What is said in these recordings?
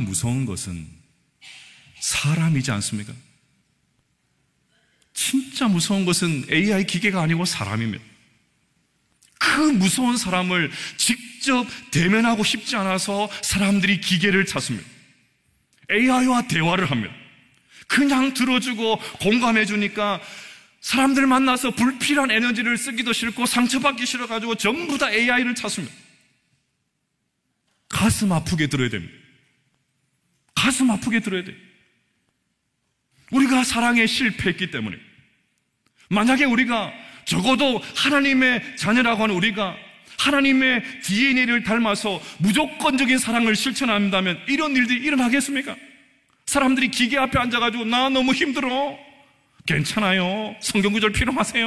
무서운 것은 사람이지 않습니까? 진짜 무서운 것은 AI 기계가 아니고 사람입니다. 그 무서운 사람을 직접 대면하고 싶지 않아서 사람들이 기계를 찾습니다. AI와 대화를 합니다. 그냥 들어주고 공감해주니까 사람들 만나서 불필요한 에너지를 쓰기도 싫고 상처받기 싫어가지고 전부 다 AI를 찾습니다. 가슴 아프게 들어야 됩니다. 가슴 아프게 들어야 돼요. 우리가 사랑에 실패했기 때문에, 만약에 우리가 적어도 하나님의 자녀라고 하는 우리가 하나님의 DNA를 닮아서 무조건적인 사랑을 실천한다면 이런 일들이 일어나겠습니까? 사람들이 기계 앞에 앉아가지고 나 너무 힘들어, 괜찮아요, 성경구절 필요하세요?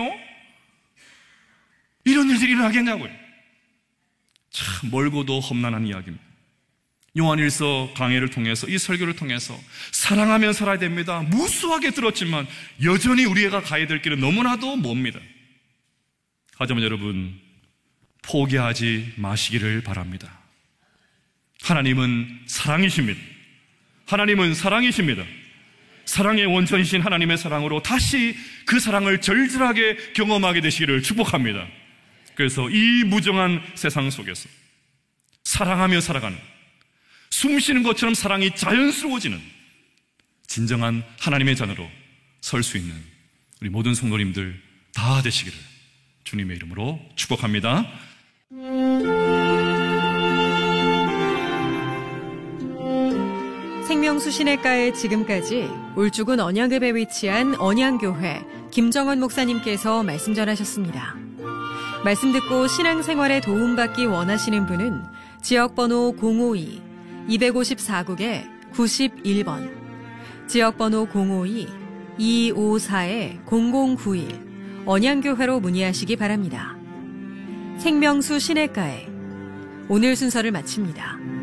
이런 일들이 일어나겠냐고요. 참 멀고도 험난한 이야기입니다. 요한일서 강해를 통해서, 이 설교를 통해서 사랑하면 살아야 됩니다, 무수하게 들었지만 여전히 우리가 가야 될 길은 너무나도 멉니다. 하지만 여러분, 포기하지 마시기를 바랍니다. 하나님은 사랑이십니다. 하나님은 사랑이십니다. 사랑의 원천이신 하나님의 사랑으로 다시 그 사랑을 절절하게 경험하게 되시기를 축복합니다. 그래서 이 무정한 세상 속에서 사랑하며 살아가는, 숨 쉬는 것처럼 사랑이 자연스러워지는 진정한 하나님의 자녀로 설 수 있는 우리 모든 성도님들 다 되시기를 주님의 이름으로 축복합니다. 생명수신의가에 지금까지 울주군 언양읍에 위치한 언양교회 김정원 목사님께서 말씀 전하셨습니다. 말씀 듣고 신앙생활에 도움받기 원하시는 분은 지역번호 052-254국에 91번, 지역번호 052-254-0091 언양교회로 문의하시기 바랍니다. 생명수 신의가에 오늘 순서를 마칩니다.